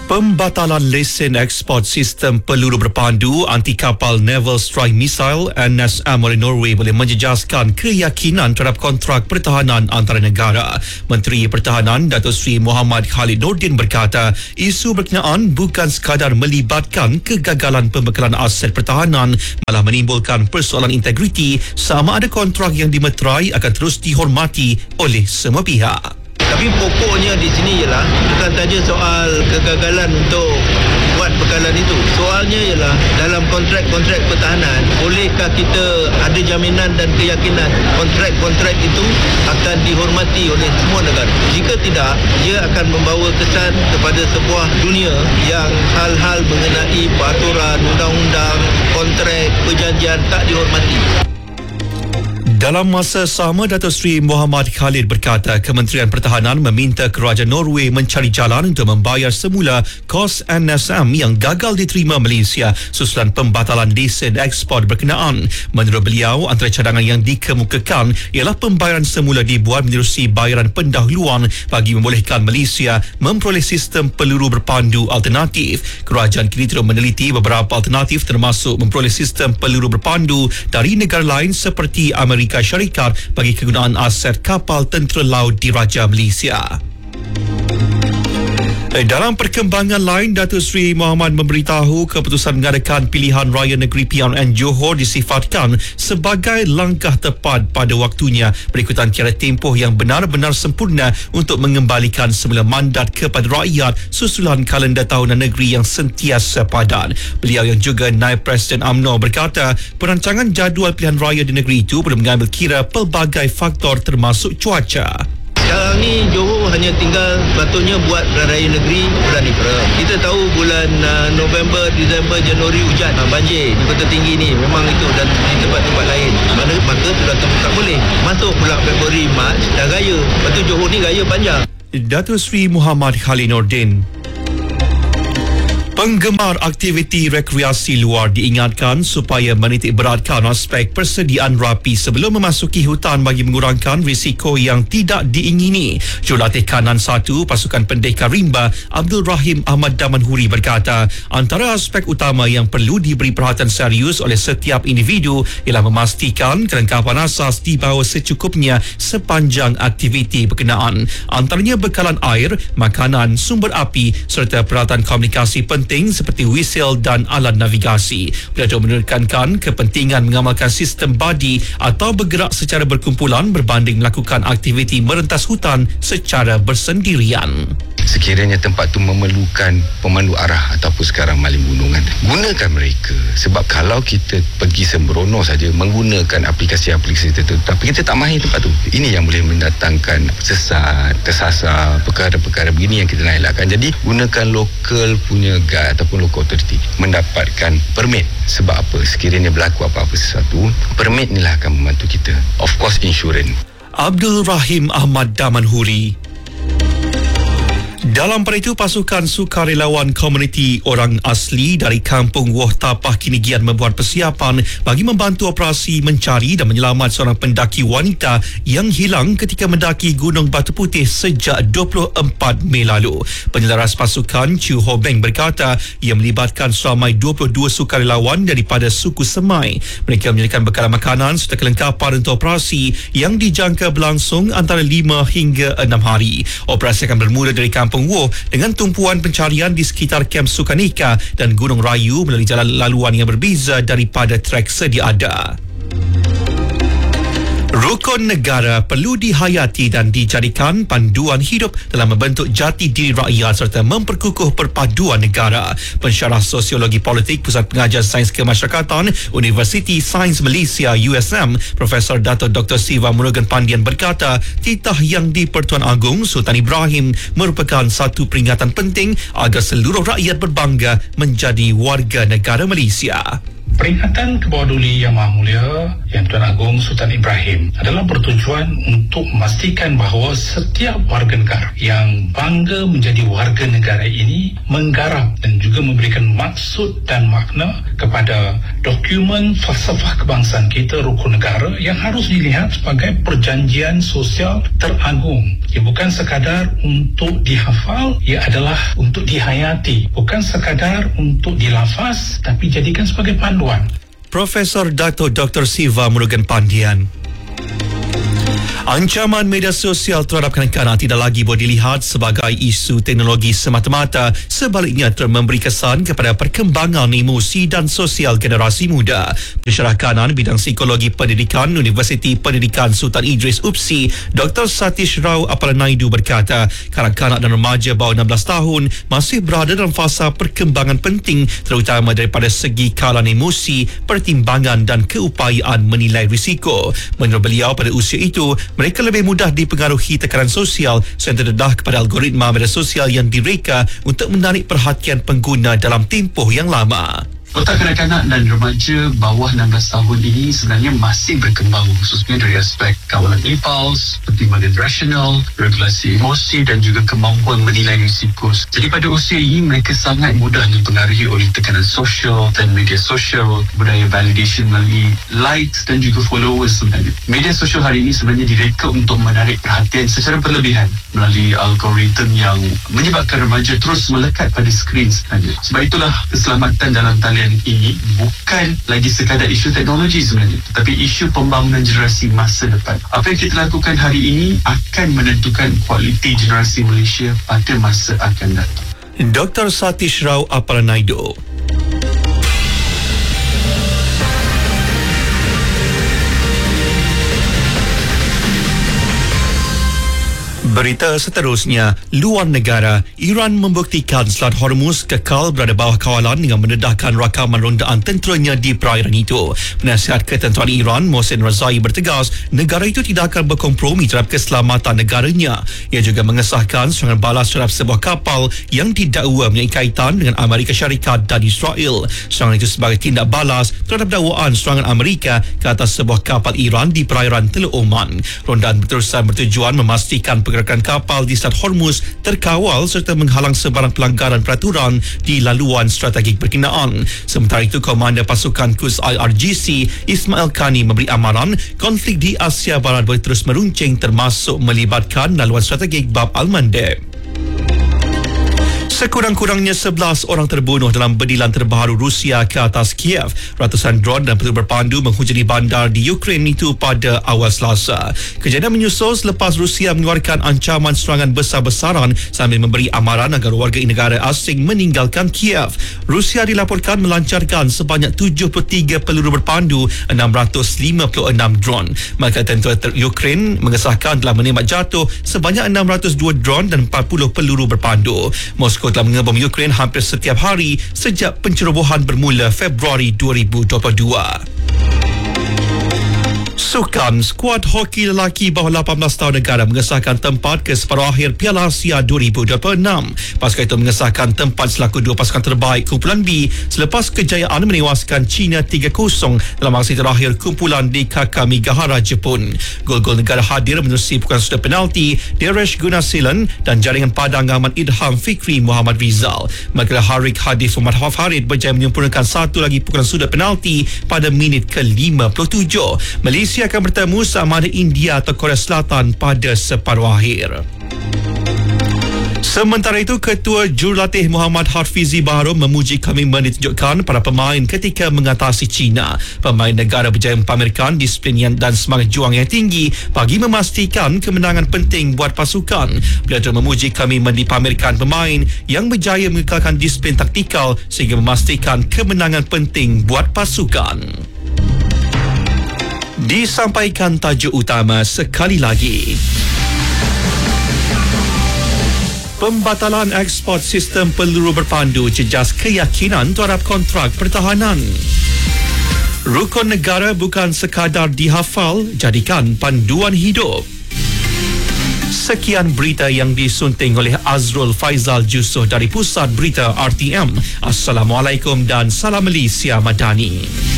Pembatalan lesen ekspor sistem peluru berpandu anti kapal Naval Strike Missile NSM oleh Norway boleh menjejaskan keyakinan terhadap kontrak pertahanan antara negara. Menteri Pertahanan Datuk Seri Muhammad Khalid Nordin berkata, isu berkenaan bukan sekadar melibatkan kegagalan pembekalan aset pertahanan, malah menimbulkan persoalan integriti sama ada kontrak yang dimeterai akan terus dihormati oleh semua pihak. Tapi pokoknya di sini ialah bukan saja soal kegagalan untuk buat bekalan itu. Soalnya ialah dalam kontrak-kontrak pertahanan, bolehkah kita ada jaminan dan keyakinan kontrak-kontrak itu akan dihormati oleh semua negara? Jika tidak, ia akan membawa kesan kepada sebuah dunia yang hal-hal mengenai peraturan, undang-undang, kontrak, perjanjian tak dihormati. Dalam masa sama, Datuk Seri Muhammad Khalid berkata Kementerian Pertahanan meminta kerajaan Norway mencari jalan untuk membayar semula kos NSM yang gagal diterima Malaysia susulan pembatalan lesen ekspor berkenaan. Menurut beliau, antara cadangan yang dikemukakan ialah pembayaran semula dibuat menerusi bayaran pendahuluan bagi membolehkan Malaysia memperoleh sistem peluru berpandu alternatif. Kerajaan kini terus meneliti beberapa alternatif termasuk memperoleh sistem peluru berpandu dari negara lain seperti Amerika Syarikat bagi kegunaan aset kapal tentera laut Diraja Malaysia. Dalam perkembangan lain, Datuk Seri Muhammad memberitahu keputusan mengadakan pilihan raya negeri PRN Johor disifatkan sebagai langkah tepat pada waktunya berikutan kira tempoh yang benar-benar sempurna untuk mengembalikan semula mandat kepada rakyat susulan kalender tahunan negeri yang sentiasa padat. Beliau yang juga Naib Presiden UMNO berkata perancangan jadual pilihan raya di negeri itu perlu mengambil kira pelbagai faktor termasuk cuaca. Sekarang ni Johor hanya tinggal patutnya buat pilihan raya negeri bulan April. Kita tahu bulan November, Disember, Januari hujan, banjir di Kota Tinggi ni memang itu dan di tempat-tempat lain. Maka sudah tak boleh. Masuk pula Februari, Mac dah raya. Lepas tu Johor ni raya panjang. Datuk Seri Muhammad Khalid Nordin. Penggemar aktiviti rekreasi luar diingatkan supaya menitik beratkan aspek persediaan rapi sebelum memasuki hutan bagi mengurangkan risiko yang tidak diingini. Jurulatih Kanan 1 Pasukan Pendekar Rimba Abdul Rahim Ahmad Damanhuri berkata, antara aspek utama yang perlu diberi perhatian serius oleh setiap individu ialah memastikan kelengkapan asas dibawa secukupnya sepanjang aktiviti berkenaan. Antaranya bekalan air, makanan, sumber api serta peralatan komunikasi penting seperti whistle dan alat navigasi. Beliau menekankan kepentingan mengamalkan sistem badi atau bergerak secara berkumpulan berbanding melakukan aktiviti merentas hutan secara bersendirian. Sekiranya tempat tu memerlukan pemandu arah ataupun sekarang maling gunungan, gunakan mereka. Sebab kalau kita pergi sembrono saja menggunakan aplikasi-aplikasi tertentu tapi kita tak mahir tempat tu, ini yang boleh mendatangkan sesat, tersasar, perkara-perkara begini yang kita nak elakkan. Jadi gunakan lokal punya guide ataupun local authority, mendapatkan permit. Sebab apa? Sekiranya berlaku apa-apa sesuatu, permit inilah akan membantu kita. Of course, insurans. Abdul Rahim Ahmad Damanhuri. Dalam pada itu, pasukan sukarelawan komuniti orang asli dari Kampung Woh Tapah kini giat membuat persiapan bagi membantu operasi mencari dan menyelamat seorang pendaki wanita yang hilang ketika mendaki Gunung Batu Putih sejak 24 Mei lalu. Penyelaras pasukan Chu Ho Beng berkata ia melibatkan seramai 22 sukarelawan daripada suku Semai. Mereka menyediakan bekalan makanan serta kelengkapan untuk operasi yang dijangka berlangsung antara 5 hingga 6 hari. Operasi akan bermula dari Kampung Woh dengan tumpuan pencarian di sekitar kem Sukanika dan Gunung Rayu melalui jalan laluan yang berbeza daripada trek sedia ada. Rukun negara perlu dihayati dan dijadikan panduan hidup dalam membentuk jati diri rakyat serta memperkukuh perpaduan negara. Pensyarah Sosiologi Politik Pusat Pengajian Sains Kemasyarakatan Universiti Sains Malaysia USM Profesor Dato' Dr. Siva Murugan Pandian berkata titah yang di Pertuan Agong Sultan Ibrahim merupakan satu peringatan penting agar seluruh rakyat berbangga menjadi warga negara Malaysia. Peringatan ke bawah duli Yang Maha Mulia Yang Tuan Agong Sultan Ibrahim adalah bertujuan untuk memastikan bahawa setiap warga negara yang bangga menjadi warga negara ini menggarap dan juga memberikan maksud dan makna kepada dokumen falsafah kebangsaan kita, rukun negara, yang harus dilihat sebagai perjanjian sosial teragung. Ia bukan sekadar untuk dihafal, ia adalah untuk dihayati. Bukan sekadar untuk dilafaz, tapi jadikan sebagai panduan. Profesor Dato' Dr. Siva Murugan Pandian. Ancaman media sosial terhadap kanak-kanak tidak lagi boleh dilihat sebagai isu teknologi semata-mata, sebaliknya memberi kesan kepada perkembangan emosi dan sosial generasi muda. Pensyarah kanan bidang psikologi pendidikan Universiti Pendidikan Sultan Idris UPSI, Dr. Satish Rao Appalanaidu berkata, kanak-kanak dan remaja bawah 16 tahun masih berada dalam fasa perkembangan penting, terutama daripada segi kalan emosi, pertimbangan dan keupayaan menilai risiko. Menurut beliau, pada usia itu mereka lebih mudah dipengaruhi tekanan sosial serta terdedah kepada algoritma media sosial yang direka untuk menarik perhatian pengguna dalam tempoh yang lama. Otak kanak-kanak dan remaja bawah 16 tahun ini sebenarnya masih berkembang, khususnya dari aspek kawalan impuls, pertimbangan rasional, regulasi emosi dan juga kemampuan menilai risiko. Jadi pada usia ini mereka sangat mudah dipengaruhi oleh tekanan sosial dan media sosial, budaya validation melalui likes dan juga followers sebenarnya. Media sosial hari ini sebenarnya direka untuk menarik perhatian secara berlebihan melalui algoritma yang menyebabkan remaja terus melekat pada skrin sebenarnya. Sebab itulah keselamatan dalam talian ini bukan lagi sekadar isu teknologi sebenarnya, tetapi isu pembangunan generasi masa depan. Apa yang kita lakukan hari ini akan menentukan kualiti generasi Malaysia pada masa akan datang. Dr. Satish Rao Appalanaidu. Berita seterusnya, luar negara, Iran membuktikan Selat Hormuz kekal berada bawah kawalan dengan mendedahkan rakaman rondaan tenteranya di perairan itu. Penasihat Ketenteraan Iran, Mohsen Razai, bertegas negara itu tidak akan berkompromi terhadap keselamatan negaranya. Ia juga mengesahkan serangan balas terhadap sebuah kapal yang didakwa mempunyai kaitan dengan Amerika Syarikat dan Israel. Serangan itu sebagai tindak balas terhadap dakwaan serangan Amerika ke atas sebuah kapal Iran di perairan Teluk Oman. Rondaan berterusan bertujuan memastikan pergerakan kapal di Selat Hormuz terkawal serta menghalang sebarang pelanggaran peraturan di laluan strategik berkenaan. Sementara itu, Komander Pasukan Quds IRGC Ismail Khani memberi amaran konflik di Asia Barat boleh terus meruncing, termasuk melibatkan laluan strategik Bab al-Mandeb. Sekurang-kurangnya 11 orang terbunuh dalam bedilan terbaru Rusia ke atas Kiev. Ratusan drone dan peluru berpandu menghujani bandar di Ukraine itu pada awal Selasa. Kejadian menyusul selepas Rusia mengeluarkan ancaman serangan besar-besaran sambil memberi amaran agar warga negara asing meninggalkan Kiev. Rusia dilaporkan melancarkan sebanyak 73 peluru berpandu, 656 drone. Maka tentera Ukraine mengesahkan telah menembak jatuh sebanyak 602 drone dan 40 peluru berpandu. Moskow telah mengebom Ukraine hampir setiap hari sejak pencerobohan bermula Februari 2022. Sukan, skuad hoki lelaki bawah 18 tahun negara mengesahkan tempat ke separuh akhir Piala Asia 2026. Pasukan itu mengesahkan tempat selaku dua pasukan terbaik kumpulan B selepas kejayaan menewaskan China 3-0 dalam aksi terakhir kumpulan di Kakamigahara, Jepun. Gol-gol negara hadir menerusi pukulan sudut penalti Deresh Gunasilan dan jaringan padang Ahmad Idham Fikri Muhammad Rizal. Manakala Harik Hadif Muhammad Farid berjaya menyempurnakan satu lagi pukulan sudut penalti pada minit ke-57. Malaysia akan bertemu sama ada India atau Korea Selatan pada separuh akhir. Sementara itu, Ketua Jurulatih Muhammad Harfizi Bahru memuji komitmen ditunjukkan para pemain ketika mengatasi China. Pemain negara berjaya mempamerkan disiplin dan semangat juang yang tinggi bagi memastikan kemenangan penting buat pasukan. Beliau juga memuji komitmen dipamerkan pemain yang berjaya mengekalkan disiplin taktikal sehingga memastikan kemenangan penting buat pasukan. Disampaikan tajuk utama sekali lagi. Pembatalan ekspor sistem peluru berpandu jejas keyakinan terhadap kontrak pertahanan. Rukun negara bukan sekadar dihafal, jadikan panduan hidup. Sekian berita yang disunting oleh Azrul Faizal Jusoh dari Pusat Berita RTM. Assalamualaikum dan salam Malaysia Madani.